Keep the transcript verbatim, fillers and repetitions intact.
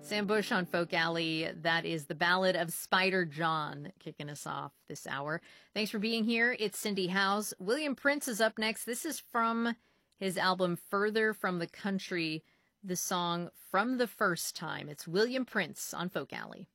Sam Bush on Folk Alley. That is the Ballad of Spider John kicking us off this hour. Thanks for being here. It's Cindy Howes. William Prince is up next. This is from his album Further from the Country, the song From the First Time. It's William Prince on Folk Alley.